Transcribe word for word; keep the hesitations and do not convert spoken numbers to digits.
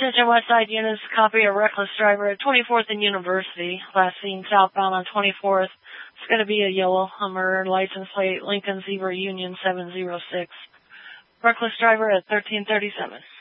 Attention West Side units, copy a reckless driver at twenty-fourth and University. Last seen southbound on twenty-fourth. It's going to be a yellow Hummer, license plate Lincoln Zebra Union seven zero six. Reckless driver at thirteen thirty-seven.